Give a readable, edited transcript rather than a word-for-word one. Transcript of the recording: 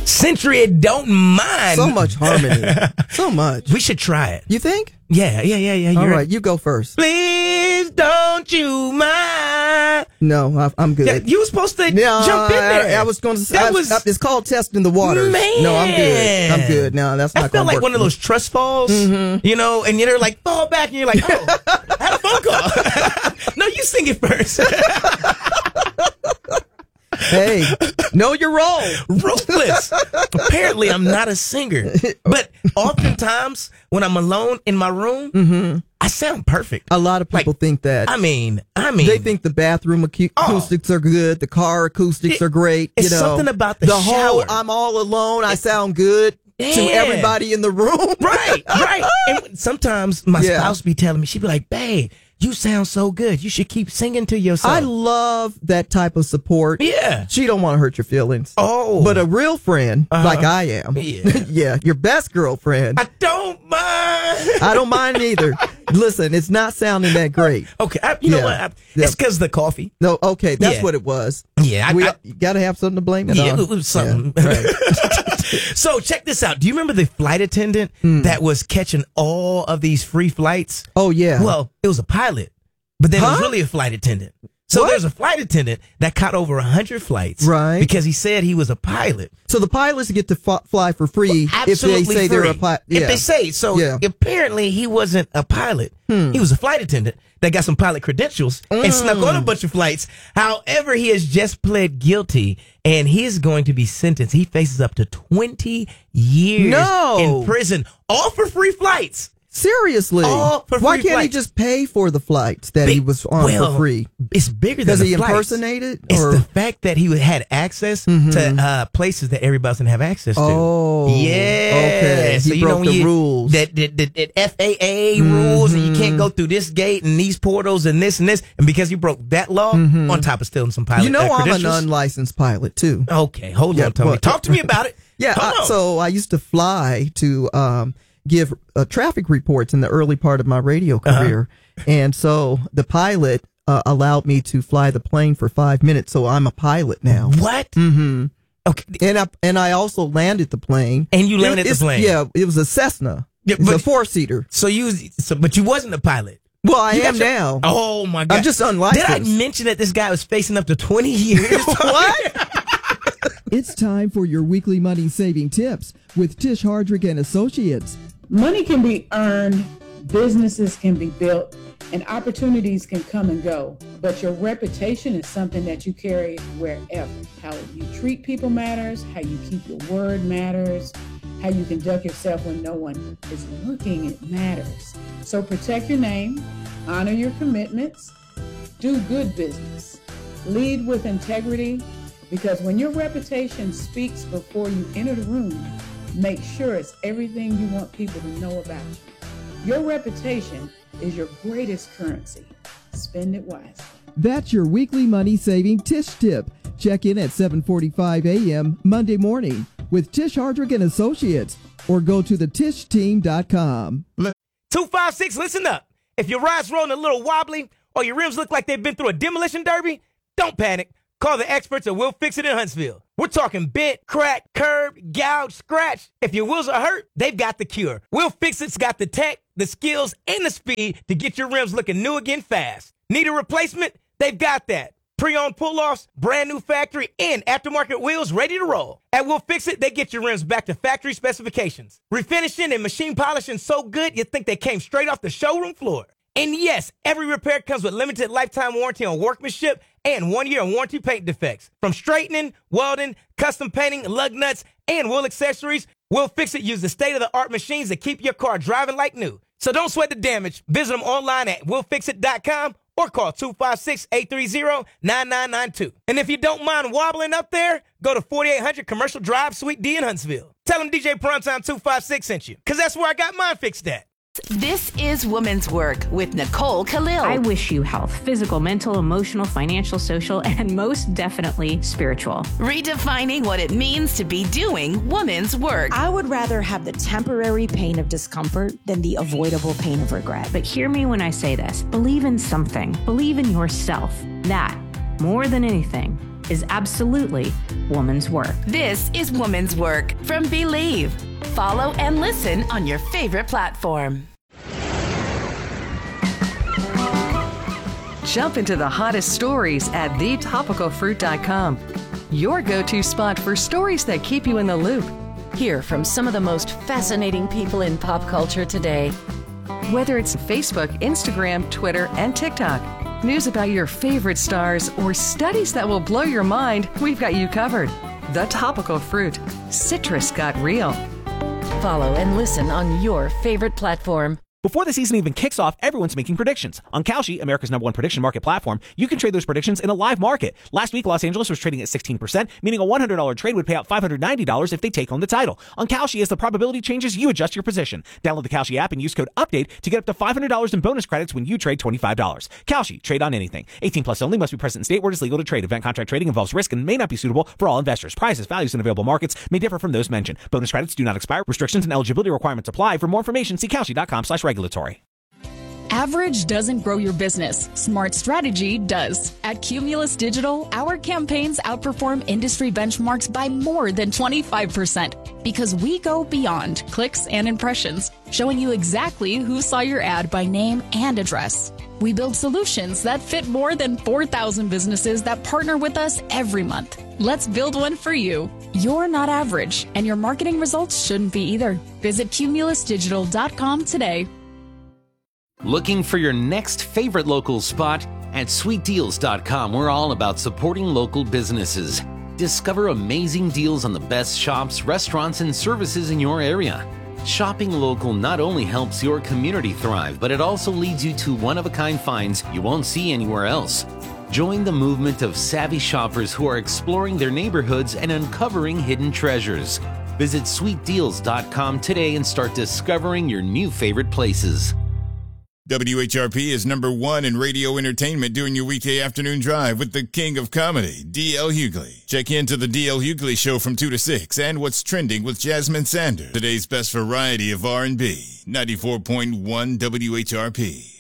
Century don't mind. So much harmony. So much. We should try it. You think? Yeah. All right, you go first. Please don't you mind. No, I'm good. Yeah, you were supposed to jump in there. I was going to say, it's called testing the waters. Man. No, I'm good. No, that's not going to work. I felt like one of those trust falls, and you're like, fall back, and you're like, oh, I had a phone call. No, you sing it first. Hey, know your role. Ruthless. Apparently, I'm not a singer. But oftentimes, when I'm alone in my room, I sound perfect. A lot of people think that. I mean. They think the bathroom acoustics are good. The car acoustics are great. It's something about the shower. whole, I'm all alone. I sound good to everybody in the room. Right. And sometimes my spouse be telling me, she'd be like, babe, you sound so good. You should keep singing to yourself. I love that type of support. Yeah. She don't want to hurt your feelings. Oh. But a real friend, like I am. Yeah. Your best girlfriend. I don't mind. I don't mind either. Listen, it's not sounding that great. Okay. You know what? It's because of the coffee. No, okay. That's what it was. Yeah. You got to have something to blame it on. Yeah, it was something. Yeah, right. So check this out. Do you remember the flight attendant that was catching all of these free flights? Oh, yeah. Well, it was a pilot, but then it was really a flight attendant. So there's a flight attendant that caught over 100 flights. Right. Because he said he was a pilot. So the pilots get to fly for free if they say they're a pilot. Yeah. If they say. So apparently he wasn't a pilot. He was a flight attendant that got some pilot credentials and snuck on a bunch of flights. However, he has just pled guilty and he is going to be sentenced. He faces up to 20 years in prison, all for free flights. Seriously? All for free Why can't flights. he just pay for the flights that he was on for free? It's bigger than Does the he flights. impersonate it? It's the fact that he had access to places that everybody doesn't have access to. Oh. Yeah. Okay. So he broke the rules. That FAA rules, and you can't go through this gate and these portals and this and this. And because you broke that law, on top of stealing some pilot I'm credentials. an unlicensed pilot, too. Okay. Hold on, Tony. Talk to me about it. Yeah. So I used to fly to give traffic reports in the early part of my radio career. And so the pilot allowed me to fly the plane for 5 minutes. So I'm a pilot now. What? Mm-hmm. Okay. And I also landed the plane. And you landed the plane? Yeah. It was a Cessna. Yeah, it was a four-seater. But you wasn't a pilot. Well, I am now. Oh, my God. I'm just unlicensed. Did I mention that this guy was facing up to 20 years? What? It's time for your weekly money saving tips with Tish Hardrick and Associates. Money can be earned, businesses can be built, and opportunities can come and go. But your reputation is something that you carry wherever. How you treat people matters, how you keep your word matters, how you conduct yourself when no one is looking, it matters. So protect your name, honor your commitments, do good business, lead with integrity, because when your reputation speaks before you enter the room, make sure it's everything you want people to know about you. Your reputation is your greatest currency. Spend it wisely. That's your weekly money saving Tish tip. Check in at 7:45 a.m. Monday morning with Tish Hardrick and Associates or go to thetishteam.com. 256, listen up. If your ride's rolling a little wobbly or your rims look like they've been through a demolition derby, don't panic. Call the experts at Will Fix It in Huntsville. We're talking bent, crack, curb, gouge, scratch. If your wheels are hurt, they've got the cure. Will Fix It's got the tech, the skills, and the speed to get your rims looking new again fast. Need a replacement? They've got that. Pre-owned pull-offs, brand new factory, and aftermarket wheels ready to roll. At Will Fix It, they get your rims back to factory specifications. Refinishing and machine polishing so good you think they came straight off the showroom floor. And yes, every repair comes with limited lifetime warranty on workmanship and 1 year warranty paint defects. From straightening, welding, custom painting, lug nuts, and wheel accessories, Will Fix It use the state-of-the-art machines that keep your car driving like new. So don't sweat the damage. Visit them online at willfixit.com or call 256-830-9992. And if you don't mind wobbling up there, go to 4800 Commercial Drive, Suite D in Huntsville. Tell them DJ Primetime 256 sent you, because that's where I got mine fixed at. This is Woman's Work with Nicole Khalil. I wish you health, physical, mental, emotional, financial, social, and most definitely spiritual. Redefining what it means to be doing woman's work. I would rather have the temporary pain of discomfort than the avoidable pain of regret. But hear me when I say this. Believe in something. Believe in yourself. That, more than anything, is absolutely woman's work. This is Woman's Work from Believe. Follow and listen on your favorite platform. Jump into the hottest stories at thetopicalfruit.com. Your go-to spot for stories that keep you in the loop. Hear from some of the most fascinating people in pop culture today. Whether it's Facebook, Instagram, Twitter, and TikTok, news about your favorite stars, or studies that will blow your mind, we've got you covered. The Topical Fruit. Citrus got real. Follow and listen on your favorite platform. Before the season even kicks off, everyone's making predictions. On Kalshi, America's #1 prediction market platform, you can trade those predictions in a live market. Last week, Los Angeles was trading at 16%, meaning a $100 trade would pay out $590 if they take home the title. On Kalshi, as the probability changes, you adjust your position. Download the Kalshi app and use code UPDATE to get up to $500 in bonus credits when you trade $25. Kalshi, trade on anything. 18 plus only, must be present in state where it is legal to trade. Event contract trading involves risk and may not be suitable for all investors. Prices, values, and available markets may differ from those mentioned. Bonus credits do not expire. Restrictions and eligibility requirements apply. For more information, see Kalshi.com/regulatory. Average doesn't grow your business. Smart strategy does. At Cumulus Digital, our campaigns outperform industry benchmarks by more than 25% because we go beyond clicks and impressions, showing you exactly who saw your ad by name and address. We build solutions that fit more than 4,000 businesses that partner with us every month. Let's build one for you. You're not average, and your marketing results shouldn't be either. Visit cumulusdigital.com today. Looking for your next favorite local spot? At sweetdeals.com, we're all about supporting local businesses. Discover amazing deals on the best shops, restaurants, and services in your area. Shopping local not only helps your community thrive, but it also leads you to one-of-a-kind finds you won't see anywhere else. Join the movement of savvy shoppers who are exploring their neighborhoods and uncovering hidden treasures. Visit sweetdeals.com today and start discovering your new favorite places. WHRP is #1 in radio entertainment during your weekday afternoon drive with the king of comedy, D.L. Hughley. Check into the D.L. Hughley Show from 2 to 6 and What's Trending with Jasmine Sanders. Today's best variety of R&B, 94.1 WHRP.